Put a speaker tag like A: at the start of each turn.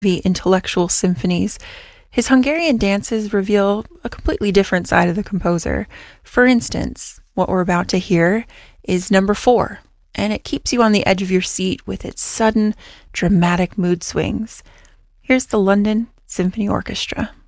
A: intellectual symphonies, his Hungarian dances reveal a completely different side of the composer. For instance, what we're about to hear is number 4, and it keeps you on the edge of your seat with its sudden, dramatic mood swings. Here's the London Symphony Orchestra.